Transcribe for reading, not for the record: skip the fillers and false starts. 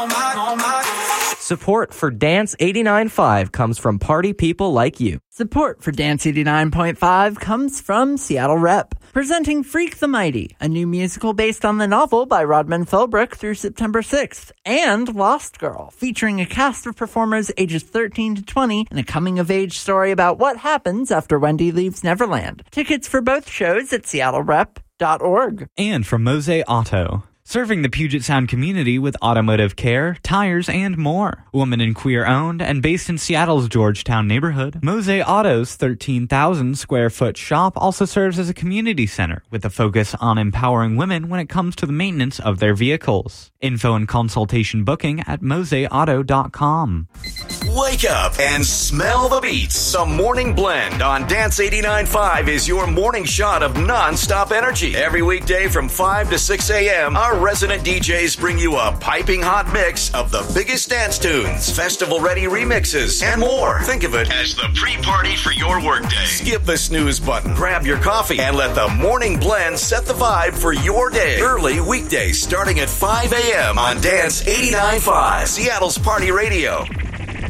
Support for Dance 89.5 comes from party people like you. Support for Dance 89.5 comes from Seattle Rep, presenting Freak the Mighty, a new musical based on the novel by Rodman Philbrick through September 6th, and Lost Girl, featuring a cast of performers ages 13 to 20 in a coming-of-age story about what happens after Wendy leaves Neverland. Tickets for both shows at seattlerep.org. And from Mose Auto, serving the Puget Sound community with automotive care, tires, and more. Woman and queer owned and based in Seattle's Georgetown neighborhood, Mose Auto's 13,000 square foot shop also serves as a community center with a focus on empowering women when it comes to the maintenance of their vehicles. Info and consultation booking at moseauto.com. Wake up and smell the beats. The Morning Blend on Dance 89.5 is your morning shot of non-stop energy. Every weekday from 5 to 6 a.m., our resident DJs bring you a piping hot mix of the biggest dance tunes, festival-ready remixes, and more. Think of it as the pre-party for your workday. Skip the snooze button, grab your coffee, and let the Morning Blend set the vibe for your day. Early weekdays starting at 5 a.m. on Dance 89.5, Seattle's Party Radio.